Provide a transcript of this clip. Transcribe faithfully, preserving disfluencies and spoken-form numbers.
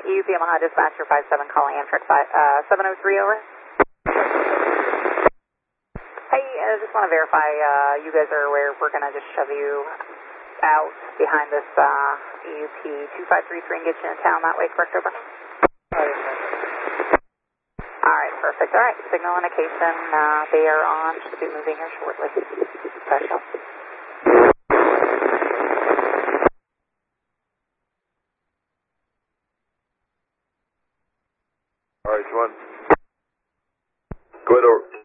U P Yamaha Dispatcher five seven calling in for uh, seven oh three, over. Hey, I just want to verify uh, you guys are aware we're going to just shove you out behind this uh, E U P two five three three and get you in town that way, correct, over? Alright, perfect. Alright, signal indication, uh, they are on, should be moving here shortly. Special. Alright, one. Go ahead, over.